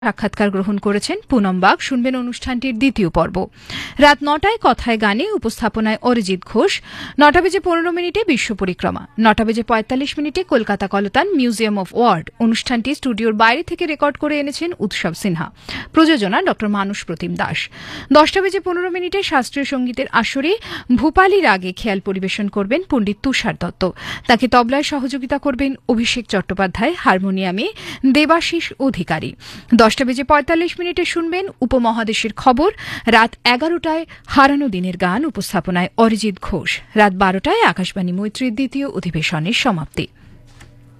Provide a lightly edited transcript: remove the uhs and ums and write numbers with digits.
সাক্ষাৎকার গ্রহণ করেছেন পুনম বাগ। শুনবেন অনুষ্ঠানটির দ্বিতীয় পর্ব। রাত ৯টায় কথায় গানে উপস্থাপনায় অরিজিৎ ঘোষ। ৯:১৫ বিশ্ব পরিক্রমা। ৯:৪৫ কলকাতা কলতান মিউজিয়াম অফ ওয়ার্ড। অনুষ্ঠানটি স্টুডিওর বাইরে থেকে রেকর্ড করে এনেছেন উৎসব সিনহা। প্রযোজনা ড মানুষ প্রতিম দাস। ১০:১৫ শাস্ত্রীয় সঙ্গীতের আসরে ভূপালী রাগে খেয়াল পরিবেশন করবেন পণ্ডিত তুষার দত্ত। তাকে তবলায় সহযোগিতা করবেন অভিষেক চট্টোপাধ্যায়, হারমোনিয়ামে দেবাশিস অধিকারী। ১০:৪৫ শুনবেন উপমহাদেশের খবর। রাত ১১টায় হারানো দিনের গান উপস্থাপনায় অরিজিৎ ঘোষ। রাত ১২টায় আকাশবাণী মৈত্রীর দ্বিতীয় অধিবেশনের সমাপ্তি।